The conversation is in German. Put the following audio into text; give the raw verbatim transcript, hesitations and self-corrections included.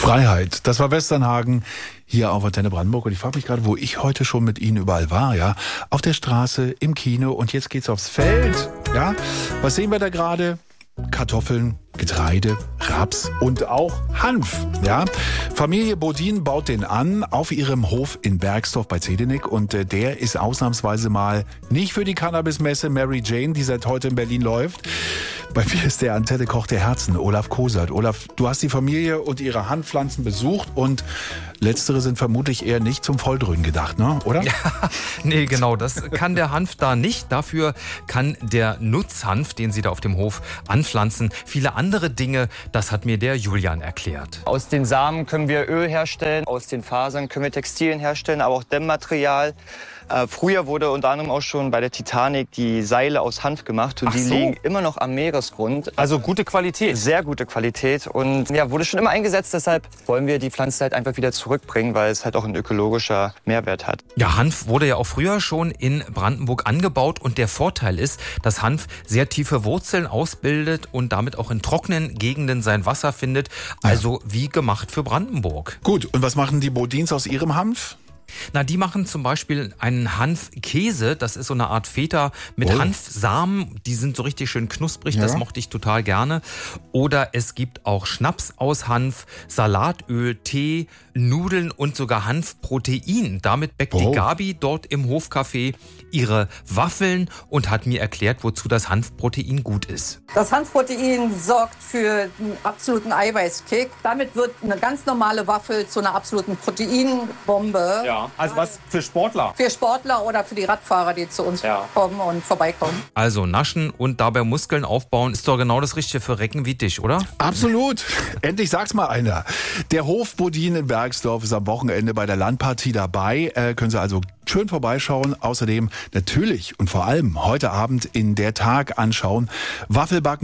Freiheit, das war Westernhagen hier auf Antenne Brandenburg. Und ich frage mich gerade, wo ich heute schon mit Ihnen überall war, ja. Auf der Straße, im Kino und jetzt geht's aufs Feld, ja. Was sehen wir da gerade? Kartoffeln, Getreide, Raps und auch Hanf. Ja, Familie Bodin baut den an auf ihrem Hof in Bergsdorf bei Zedenik und äh, der ist ausnahmsweise mal nicht für die Cannabismesse Mary Jane, die seit heute in Berlin läuft. Bei mir ist der Antenne Koch der Herzen, Olaf Kosert. Olaf, du hast die Familie und ihre Hanfpflanzen besucht und letztere sind vermutlich eher nicht zum Volldröhnen gedacht, ne? Oder? Ja, nee, genau, das kann der Hanf da nicht. Dafür kann der Nutzhanf, den sie da auf dem Hof anpflanzen, viele andere Dinge. Das hat mir der Julian erklärt. Aus den Samen können wir Öl herstellen, aus den Fasern können wir Textilien herstellen, aber auch Dämmmaterial. Äh, früher wurde unter anderem auch schon bei der Titanic die Seile aus Hanf gemacht und Ach die so. liegen immer noch am Meeresgrund. Also gute Qualität. Sehr gute Qualität und ja, wurde schon immer eingesetzt. Deshalb wollen wir die Pflanze halt einfach wieder zurückbringen, weil es halt auch ein ökologischer Mehrwert hat. Ja, Hanf wurde ja auch früher schon in Brandenburg angebaut und der Vorteil ist, dass Hanf sehr tiefe Wurzeln ausbildet und damit auch in trockenen Gegenden sein Wasser findet. Also wie gemacht für Brandenburg. Gut, und was machen die Bodins aus ihrem Hanf? Na, die machen zum Beispiel einen Hanfkäse. Das ist so eine Art Feta mit Oh. Hanfsamen. Die sind so richtig schön knusprig. Ja. Das mochte ich total gerne. Oder es gibt auch Schnaps aus Hanf, Salatöl, Tee, Nudeln und sogar Hanfprotein. Damit bäckt Oh. die Gabi dort im Hofcafé ihre Waffeln und hat mir erklärt, wozu das Hanfprotein gut ist. Das Hanfprotein sorgt für einen absoluten Eiweißkick. Damit wird eine ganz normale Waffel zu einer absoluten Proteinbombe. Ja, also was für Sportler. Für Sportler oder für die Radfahrer, die zu uns Ja. kommen und vorbeikommen. Also naschen und dabei Muskeln aufbauen ist doch genau das Richtige für Recken wie dich, oder? Absolut. Endlich sagt's mal einer. Der Hof Bodin in Bergsdorf ist am Wochenende bei der Landpartie dabei. Äh, können Sie also schön vorbeischauen. Außerdem natürlich und vor allem heute Abend in der Tag anschauen. Waffelbacken